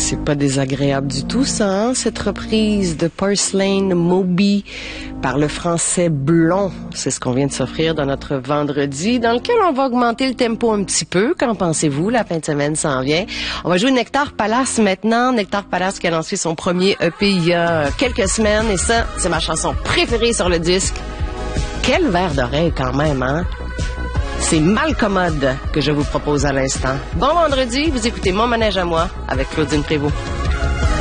C'est pas désagréable du tout, ça, hein? Cette reprise de Porcelain Moby par le français Blond. C'est ce qu'on vient de s'offrir dans notre vendredi, dans lequel on va augmenter le tempo un petit peu. Qu'en pensez-vous? La fin de semaine s'en vient. On va jouer Nectar Palace maintenant. Nectar Palace qui a lancé son premier EP il y a quelques semaines. Et ça, c'est ma chanson préférée sur le disque. Quel verre d'oreille quand même, hein? C'est Malcommode que je vous propose à l'instant. Bon vendredi, vous écoutez Mon Manège à moi avec Claudine Prévost.